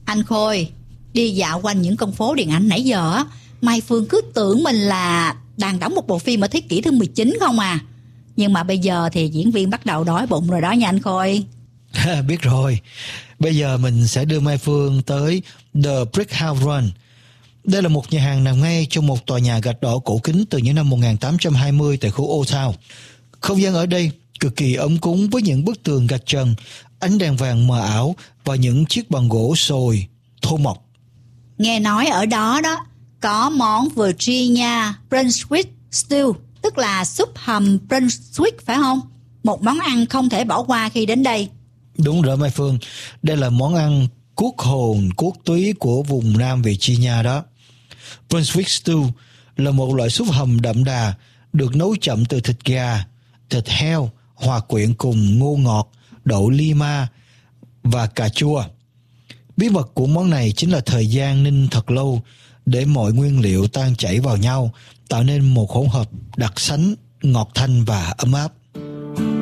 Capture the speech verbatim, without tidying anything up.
Anh Khôi, đi dạo quanh những con phố điện ảnh nãy giờ á, Mai Phương cứ tưởng mình là đang đóng một bộ phim ở thế kỷ thứ mười chín không à. Nhưng mà bây giờ thì diễn viên bắt đầu đói bụng rồi đó nha anh Khôi. Biết rồi. Bây giờ mình sẽ đưa Mai Phương tới The Brick House Run. Đây là một nhà hàng nằm ngay trong một tòa nhà gạch đỏ cổ kính từ những năm một nghìn tám trăm hai mươi tại khu Old Town. Không gian ở đây cực kỳ ấm cúng với những bức tường gạch trần, ánh đèn vàng mờ ảo và những chiếc bàn gỗ sồi thô mộc. Nghe nói ở đó đó có món Virginia Brunswick Stew, tức là súp hầm Brunswick phải không? Một món ăn không thể bỏ qua khi đến đây. Đúng rồi Mai Phương, đây là món ăn cuốc hồn, cuốc túy của vùng Nam Virginia đó. Brunswick Stew là một loại súp hầm đậm đà, được nấu chậm từ thịt gà, thịt heo, hòa quyện cùng ngô ngọt, đậu lima và cà chua. Bí mật của món này chính là thời gian ninh thật lâu để mọi nguyên liệu tan chảy vào nhau, tạo nên một hỗn hợp đặc sánh, ngọt thanh và ấm áp.